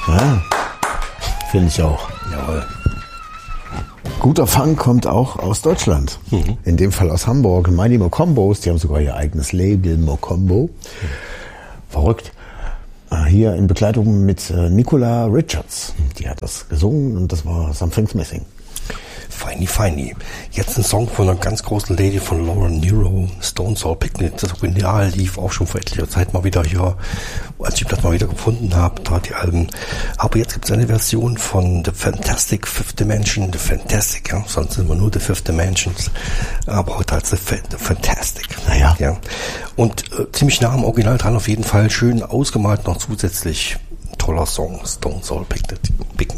Ja, finde ich auch. Jawohl. Guter Funk kommt auch aus Deutschland. In dem Fall aus Hamburg. Mighty Mocombos, die haben sogar ihr eigenes Label, Mocombo. Verrückt. Hier in Begleitung mit Nicola Richards. Die hat das gesungen und das war Something's Missing. Feini. Jetzt ein Song von einer ganz großen Lady von Lauren Nero, Stone Sour Picnic. Das Original lief auch schon vor etlicher Zeit mal wieder hier, als ich das mal wieder gefunden habe, da die Alben. Aber jetzt gibt es eine Version von The Fantastic Fifth Dimension, The Fantastic, ja, sonst sind wir nur The Fifth Dimensions, aber heute als The Fantastic. Naja. Ja. Und ziemlich nah am Original dran auf jeden Fall, schön ausgemalt noch zusätzlich. Toller Song, Stone Sour Picnic.